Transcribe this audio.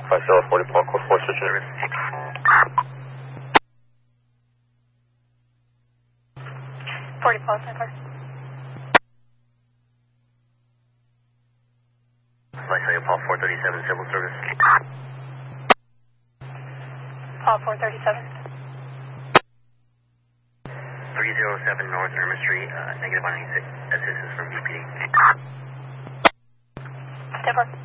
5 40 Paul, code 4 switch service. 40 Paul, center. Paul 437 civil service. Paul 437. 307 North Irma Street, negative 196. Assistance from UPD. Step 4.